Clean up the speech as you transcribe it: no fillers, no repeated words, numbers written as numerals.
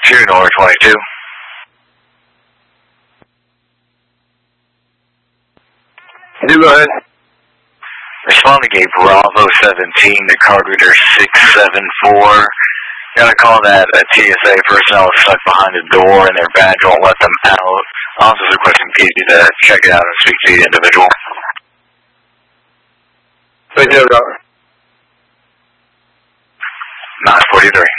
2 North 22. You go ahead. Respond to gate Bravo 17 to card reader 674. Gotta call that TSA personnel is stuck behind the door and their badge won't let them out. Officers requesting PD to check it out and speak to the individual. 20 driver. 943.